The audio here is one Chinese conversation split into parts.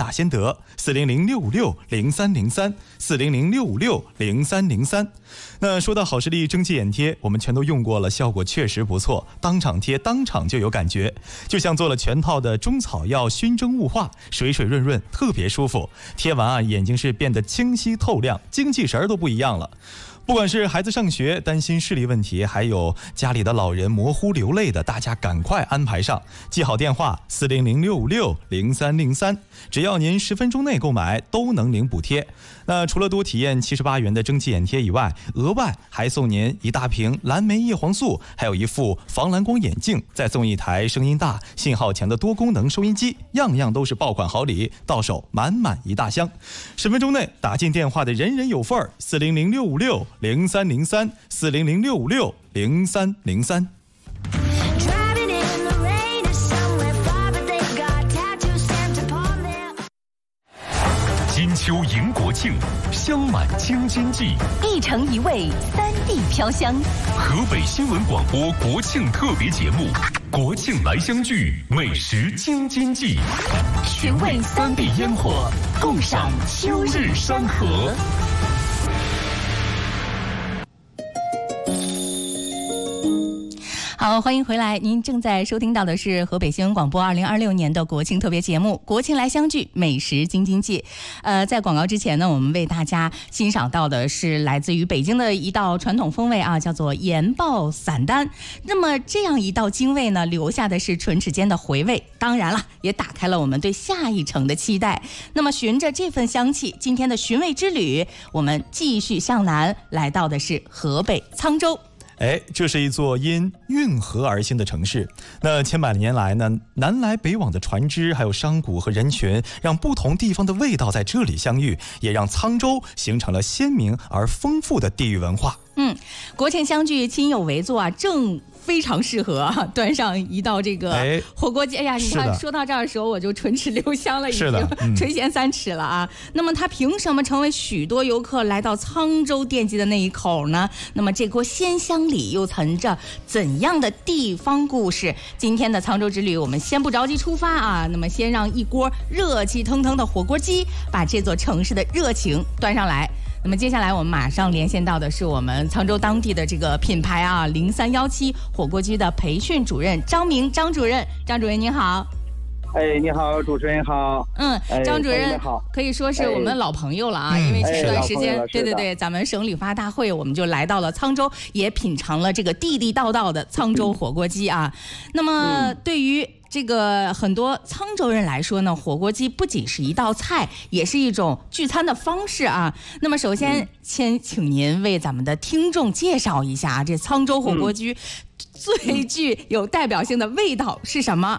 打先得，400-656-0303，400-656-0303。那说到好视力蒸汽眼贴，我们全都用过了，效果确实不错，当场贴当场就有感觉，就像做了全套的中草药熏蒸雾化，水水润润，特别舒服。贴完眼睛是变得清晰透亮，精气神都不一样了。不管是孩子上学担心视力问题，还有家里的老人模糊流泪的，大家赶快安排上，记好电话400-656-0303，只要您10分钟内购买都能领补贴。那除了多体验78元的蒸汽眼贴以外，额外还送您一大瓶蓝莓叶黄素，还有一副防蓝光眼镜，再送一台声音大信号强的多功能收音机，样样都是爆款好礼，到手满满一大箱。10分钟内打进电话的人人有份儿，400-656-0303，400-656-0303。 金秋迎国庆，香满京津冀， 一城一味3D飘香。 河北新闻广播国庆特别节目，国庆来相聚，美食京津冀， 寻味3D 烟火，共赏秋日山河。好，欢迎回来！您正在收听到的是河北新闻广播2026年的国庆特别节目《国庆来相聚，美食京津冀》。在广告之前呢，我们为大家欣赏到的是来自于北京的一道传统风味啊，叫做盐爆散丹。那么这样一道京味呢，留下的是唇齿间的回味，当然了，也打开了我们对下一程的期待。那么循着这份香气，今天的寻味之旅，我们继续向南，来到的是河北沧州。 这是一座因运河而兴的城市。那千百年来呢，南来北往的船只，还有商贾和人群，让不同地方的味道在这里相遇，也让沧州形成了鲜明而丰富的地域文化。 国庆相聚，亲友围坐啊，正非常适合啊，端上一道这个火锅鸡。哎呀，你看说到这儿的时候，我就唇齿留香了，已经垂涎3尺了啊。那么它凭什么成为许多游客来到沧州惦记的那一口呢？那么这锅鲜香里又藏着怎样的地方故事？今天的沧州之旅，我们先不着急出发啊，那么先让一锅热气腾腾的火锅鸡把这座城市的热情端上来。那么接下来我们马上连线到的是我们沧州当地的这个品牌啊0317火锅鸡的培训主任张明，张主任您好。 你好，主持人好。 张主任可以说是我们老朋友了啊，因为前段时间，对，咱们省旅发大会，我们就来到了沧州，也品尝了这个地地道道的沧州火锅鸡啊。那么对于这个很多沧州人来说呢，火锅鸡不仅是一道菜，也是一种聚餐的方式啊。那么首先先请您为咱们的听众介绍一下这沧州火锅鸡最具有代表性的味道是什么？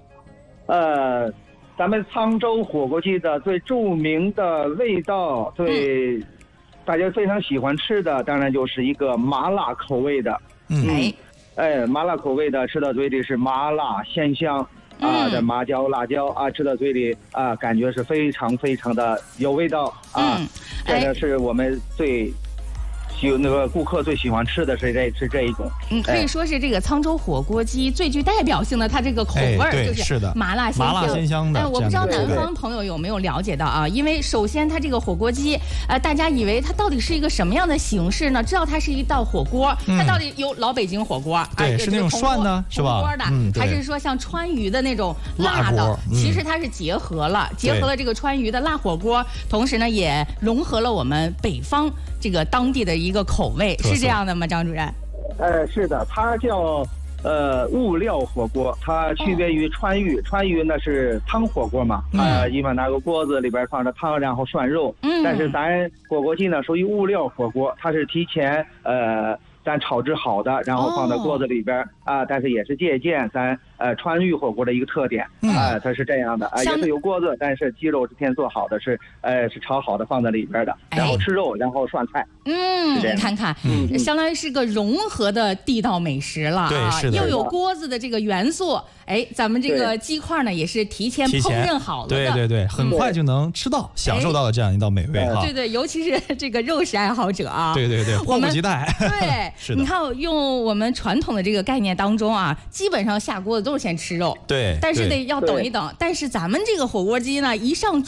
咱们沧州火锅鸡的最著名的味道，大家非常喜欢吃的，当然就是一个麻辣口味的。麻辣口味的，吃到嘴里是麻辣鲜香啊，这麻椒辣椒啊，吃到嘴里啊，感觉是非常非常的有味道啊。这个是我们那个顾客最喜欢吃的是这一种。 可以说是这个沧州火锅鸡最具代表性的，它这个口味就是麻辣鲜香的。我不知道南方朋友有没有了解到啊？因为首先它这个火锅鸡，大家以为它到底是一个什么样的形式呢？知道它是一道火锅，它到底有老北京火锅， 是那种涮呢，是吧？ 锅的，还是说像川渝的那种辣的？其实它是结合了这个川渝的辣火锅，同时呢也融合了我们北方这个当地的一个口味，是这样的吗，张主任？ 是的，它叫物料火锅，它区别于川渝。川渝呢是汤火锅嘛，一般拿个锅子里边放着汤，然后涮肉。但是咱火锅鸡呢属于物料火锅，它是提前咱炒制好的，然后放到锅子里边啊，但是也是借鉴咱川渝火锅的一个特点它是这样的也是有锅子，但是鸡肉是先做好的，是炒好的放在里边的，然后吃肉，然后涮菜。 你看看，相当于是个融合的地道美食了啊，又有锅子的这个元素，咱们这个鸡块呢也是提前烹饪好了的， 对，很快就能吃到，享受到了这样一道美味哈。 对，尤其是这个肉食爱好者啊， 对，迫不及待。 对，你看用我们传统的这个概念当中啊，基本上下锅的都是先吃肉， 对， 但是要等一等。但是咱们这个火锅鸡呢，一上